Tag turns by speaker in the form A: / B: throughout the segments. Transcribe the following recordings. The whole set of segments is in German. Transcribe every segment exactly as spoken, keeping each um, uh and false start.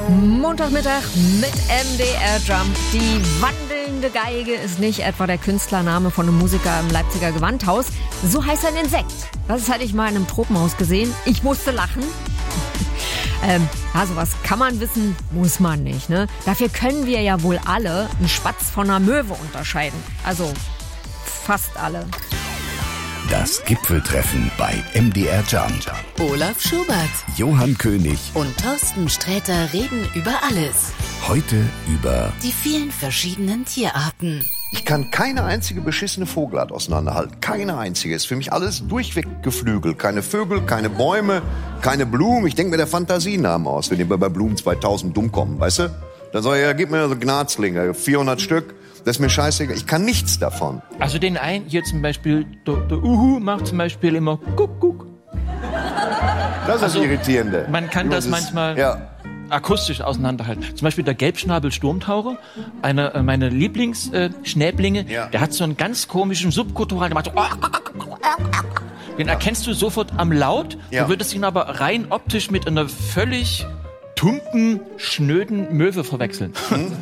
A: Montagmittag mit M D R Jump. Die wandelnde Geige ist nicht etwa der Künstlername von einem Musiker im Leipziger Gewandhaus. So heißt ein Insekt. Das hatte ich mal in einem Tropenhaus gesehen. Ich musste lachen. ähm, ja, sowas kann man wissen, muss man nicht, ne? Dafür können wir ja wohl alle einen Spatz von einer Möwe unterscheiden. Also fast alle.
B: Das Gipfeltreffen bei M D R Jump.
C: Olaf Schubert,
B: Johann König
C: und Thorsten Sträter reden über alles.
B: Heute über
C: die vielen verschiedenen Tierarten.
D: Ich kann keine einzige beschissene Vogelart auseinanderhalten. Keine einzige. Ist für mich alles durchweg Geflügel. Keine Vögel, keine Bäume, keine Blumen. Ich denke mir der Fantasienamen aus, wenn die bei Blumen zweitausend dumm kommen, weißt du? Dann sag ich, ja, gib mir so Gnatzlinge, vierhundert Stück. Das ist mir scheißegal. Ich kann nichts davon.
E: Also den einen hier zum Beispiel, der, der Uhu macht zum Beispiel immer Guck, Guck.
D: Das ist
E: also,
D: das Irritierende.
E: Man kann das, das manchmal
D: ja.
E: akustisch auseinanderhalten. Zum Beispiel der Gelbschnabel-Sturmtaucher, einer äh, meiner Lieblings-Schnäblinge, äh, ja. der hat so einen ganz komischen Subkultural, der macht so, den erkennst du sofort am Laut, ja. du würdest ihn aber rein optisch mit einer völlig tumpen, schnöden Möwe verwechseln. Hm?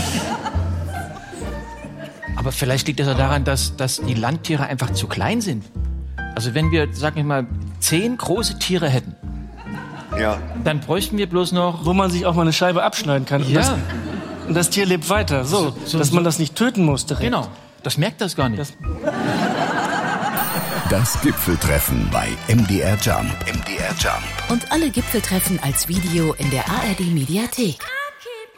E: Aber vielleicht liegt es ja daran, dass, dass die Landtiere einfach zu klein sind. Also wenn wir, sag ich mal, zehn große Tiere hätten,
D: ja.
E: dann bräuchten wir bloß noch...
F: Wo man sich auch mal eine Scheibe abschneiden kann.
E: Ja.
F: Und, das, und das Tier lebt weiter, so, so, so dass man so, das nicht töten muss direkt.
E: Genau, das merkt das gar nicht. Das,
B: das Gipfeltreffen bei M D R Jump. M D R Jump.
C: Und alle Gipfeltreffen als Video in der A R D Mediathek.